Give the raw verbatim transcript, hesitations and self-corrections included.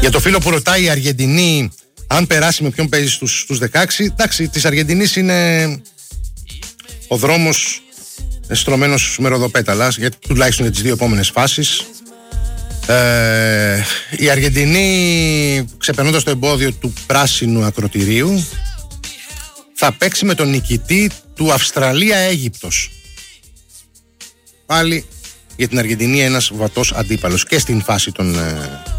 Για το φίλο που ρωτάει η Αργεντινή αν περάσει με ποιον παίζει στους, στους δεκαέξι, εντάξει, της Αργεντινής είναι ο δρόμος στρωμένος με ροδοπέταλας, γιατί τουλάχιστον για τις δύο επόμενες φάσεις. Ε, η Αργεντινή, ξεπερνώντας το εμπόδιο του πράσινου ακροτηρίου, θα παίξει με τον νικητή του Αυστραλία-Αίγυπτος. Πάλι για την Αργεντινή ένας βατός αντίπαλος και στην φάση των,